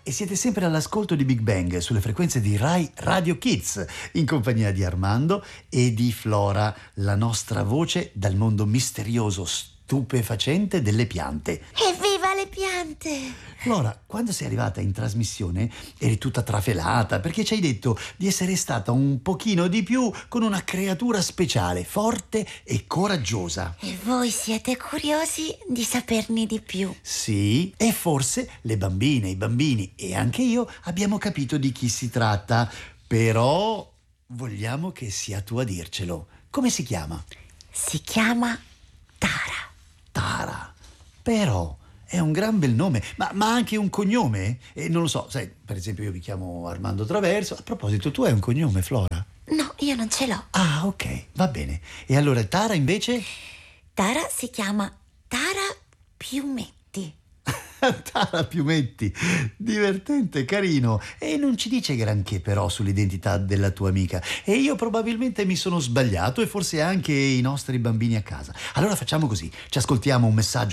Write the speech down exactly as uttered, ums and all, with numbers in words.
e siete sempre all'ascolto di Big Bang sulle frequenze di Rai Radio Kids, in compagnia di Armando e di Flora, la nostra voce dal mondo misterioso, stupefacente delle piante. Evviva le piante! Flora, quando sei arrivata in trasmissione eri tutta trafelata perché ci hai detto di essere stata un pochino di più con una creatura speciale, forte e coraggiosa. E voi siete curiosi di saperne di più? Sì, e forse le bambine, i bambini e anche io abbiamo capito di chi si tratta, però vogliamo che sia tu a dircelo. Come si chiama? Si chiama Tara. Tara, però è un gran bel nome, ma, ma anche un cognome? E non lo so, sai, per esempio io mi chiamo Armando Traverso. A proposito, tu hai un cognome, Flora? No, io non ce l'ho. Ah, ok, va bene. E allora Tara invece? Tara si chiama Tara Piumetti. Tara Piumetti, divertente, carino, e non ci dice granché però sull'identità della tua amica, e io probabilmente mi sono sbagliato e forse anche i nostri bambini a casa. Allora facciamo così, ci ascoltiamo un messaggio